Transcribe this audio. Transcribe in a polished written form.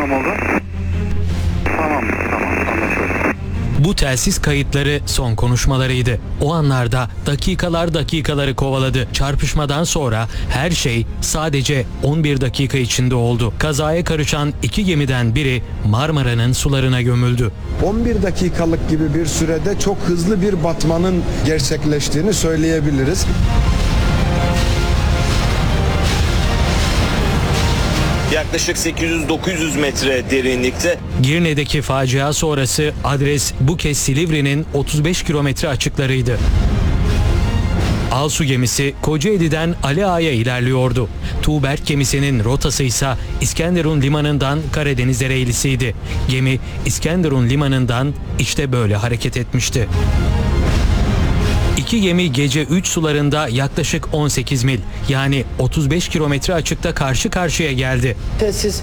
deprem oldu? Tamam, anlaşıldı. Bu telsiz kayıtları son konuşmalarıydı. O anlarda dakikaları kovaladı. Çarpışmadan sonra her şey sadece 11 dakika içinde oldu. Kazaya karışan iki gemiden biri Marmara'nın sularına gömüldü. 11 dakikalık gibi bir sürede çok hızlı bir batmanın gerçekleştiğini söyleyebiliriz. Yaklaşık 800-900 metre derinlikte. Girne'deki facia sonrası adres bu kez Silivri'nin 35 kilometre açıklarıydı. Alsu gemisi Kocaeli'den Ali Ağa'ya ilerliyordu. Tuğberk gemisinin rotası ise İskenderun limanından Karadeniz Ereğlisi'ydi. Gemi İskenderun limanından işte böyle hareket etmişti. İki gemi gece 3 sularında yaklaşık 18 mil yani 35 kilometre açıkta karşı karşıya geldi. Telsiz